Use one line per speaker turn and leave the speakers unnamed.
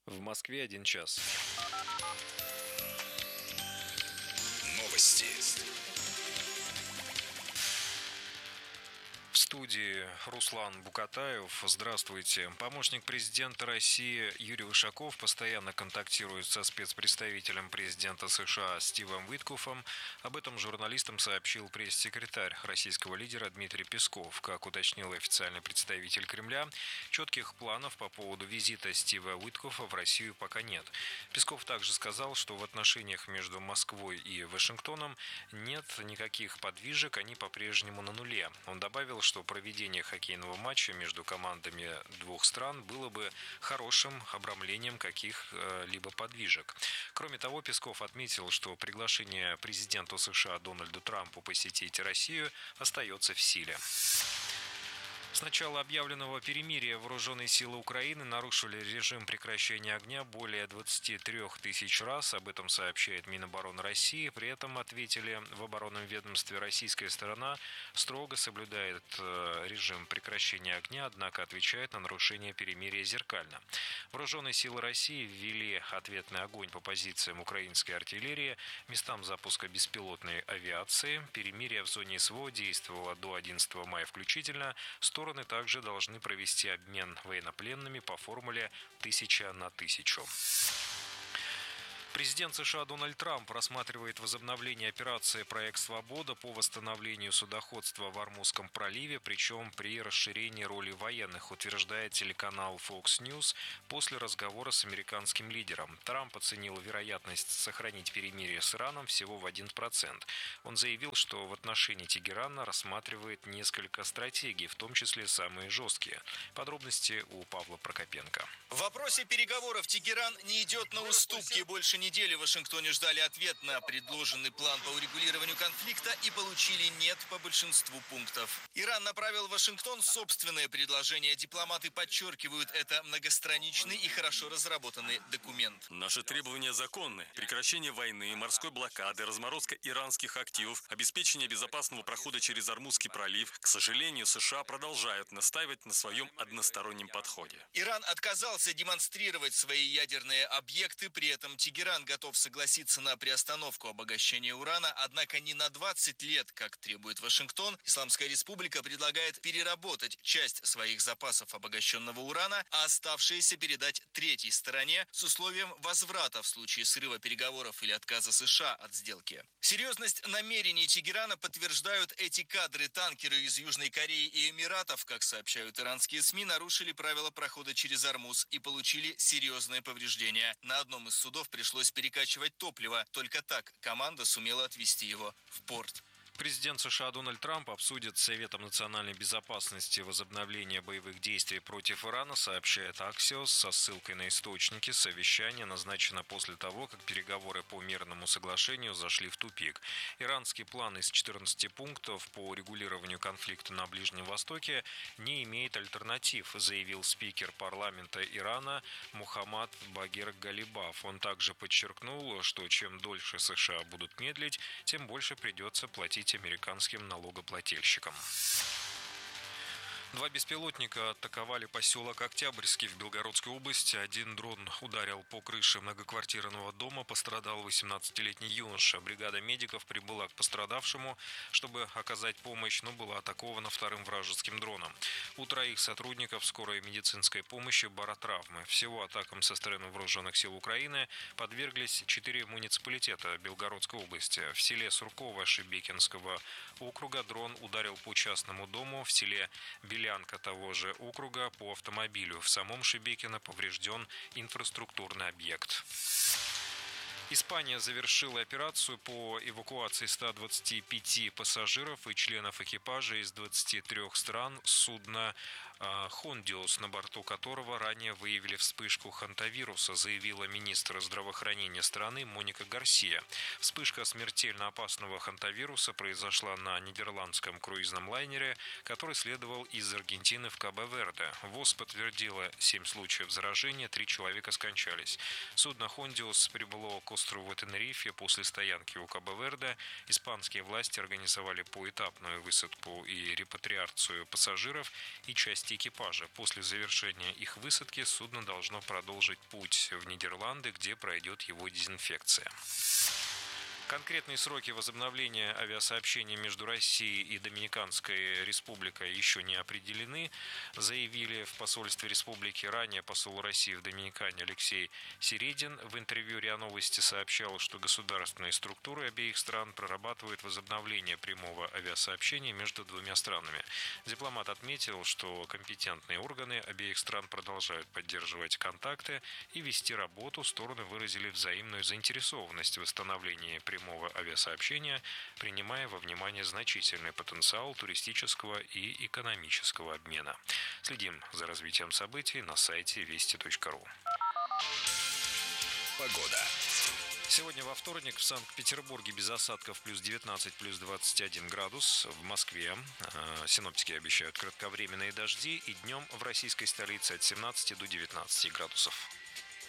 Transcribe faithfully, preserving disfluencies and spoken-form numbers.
В Москве один час.
Новости.
В студии Руслан Букатаев. Здравствуйте. Помощник президента России Юрий Ушаков постоянно контактирует со спецпредставителем президента США Стивом Уиткофом. Об этом журналистам сообщил пресс-секретарь российского лидера Дмитрий Песков. Как уточнил официальный представитель Кремля, четких планов по поводу визита Стива Уиткофа в Россию пока нет. Песков также сказал, что в отношениях между Москвой и Вашингтоном нет никаких подвижек, они по-прежнему на нуле. Он добавил, что проведение хоккейного матча между командами двух стран было бы хорошим обрамлением каких-либо подвижек. Кроме того, Песков отметил, что приглашение президенту США Дональду Трампу посетить Россию остается в силе. С начала объявленного перемирия вооруженные силы Украины нарушили режим прекращения огня более двадцати трёх тысяч раз. Об этом сообщает Минобороны России. При этом ответили в оборонном ведомстве: российская сторона строго соблюдает режим прекращения огня, однако отвечает на нарушение перемирия зеркально. Вооруженные силы России ввели ответный огонь по позициям украинской артиллерии, местам запуска беспилотной авиации. Перемирие в зоне СВО действовало до одиннадцатого мая включительно. Стороны также должны провести обмен военнопленными по формуле тысяча на тысячу. Президент США Дональд Трамп рассматривает возобновление операции «Проект Свобода» по восстановлению судоходства в Ормузском проливе, причем при расширении роли военных, утверждает телеканал Fox News после разговора с американским лидером. Трамп оценил вероятность сохранить перемирие с Ираном всего в один процент. Он заявил, что в отношении Тегерана рассматривает несколько стратегий, в том числе самые жесткие. Подробности у Павла Прокопенко.
В вопросе переговоров Тегеран не идет на уступки. Больше недели в Вашингтоне ждали ответ на предложенный план по урегулированию конфликта и получили «нет» по большинству пунктов. Иран направил в Вашингтон собственное предложение. Дипломаты подчеркивают, это многостраничный и хорошо разработанный документ.
Наши требования законны. Прекращение войны, морской блокады, разморозка иранских активов, обеспечение безопасного прохода через Ормузский пролив. К сожалению, США продолжают настаивать на своем одностороннем подходе.
Иран отказался демонстрировать свои ядерные объекты, при этом Тегеран Иран готов согласиться на приостановку обогащения урана, однако не на двадцать лет, как требует Вашингтон. Исламская республика предлагает переработать часть своих запасов обогащенного урана, а оставшиеся передать третьей стороне с условием возврата в случае срыва переговоров или отказа США от сделки. Серьезность намерений Тегерана подтверждают эти кадры. Танкеры из Южной Кореи и Эмиратов, как сообщают иранские СМИ, нарушили правила прохода через Ормуз и получили серьезные повреждения. На одном из судов пришлось перекачивать топливо. Только так команда сумела отвезти его в порт.
Президент США Дональд Трамп обсудит с Советом национальной безопасности возобновление боевых действий против Ирана, сообщает Axios со ссылкой на источники. Совещание назначено после того, как переговоры по мирному соглашению зашли в тупик. Иранский план из четырнадцати пунктов по урегулированию конфликта на Ближнем Востоке не имеет альтернатив, заявил спикер парламента Ирана Мухаммад Багир Галибаф. Он также подчеркнул, что чем дольше США будут медлить, тем больше придется платить американским налогоплательщикам. Два беспилотника атаковали поселок Октябрьский в Белгородской области. Один дрон ударил по крыше многоквартирного дома. Пострадал восемнадцатилетний юноша. Бригада медиков прибыла к пострадавшему, чтобы оказать помощь, но была атакована вторым вражеским дроном. У троих сотрудников скорой медицинской помощи баротравмы. Всего атакам со стороны вооруженных сил Украины подверглись четыре муниципалитета Белгородской области. В селе Сурково Шебекинского округа дрон ударил по частному дому. В селе Белгородской Белянка того же округа по автомобилю. В самом Шебекино поврежден инфраструктурный объект. Испания завершила операцию по эвакуации ста двадцати пяти пассажиров и членов экипажа из двадцати трёх стран судна «Хондиус», на борту которого ранее выявили вспышку хантавируса, заявила министр здравоохранения страны Моника Гарсия. Вспышка смертельно опасного хантавируса произошла на нидерландском круизном лайнере, который следовал из Аргентины в Кабо-Верде. ВОЗ подтвердила семь случаев заражения, три человека скончались. Судно «Хондиус» прибыло к острову Тенерифе после стоянки у Кабо-Верде. Испанские власти организовали поэтапную высадку и репатриацию пассажиров и части части экипажа. После завершения их высадки судно должно продолжить путь в Нидерланды, где пройдет его дезинфекция. Конкретные сроки возобновления авиасообщения между Россией и Доминиканской республикой еще не определены, заявили в посольстве республики. Ранее посол России в Доминикане Алексей Середин в интервью РИА Новости сообщал, что государственные структуры обеих стран прорабатывают возобновление прямого авиасообщения между двумя странами. Дипломат отметил, что компетентные органы обеих стран продолжают поддерживать контакты и вести работу. Стороны выразили взаимную заинтересованность в восстановлении прямого прямого авиасообщения, принимая во внимание значительный потенциал туристического и экономического обмена. Следим за развитием событий на сайте вести точка ру.
Погода.
Сегодня во вторник в Санкт-Петербурге без осадков плюс девятнадцать, плюс двадцать один градус. В Москве э, синоптики обещают кратковременные дожди, и днем в российской столице от семнадцати до девятнадцати градусов.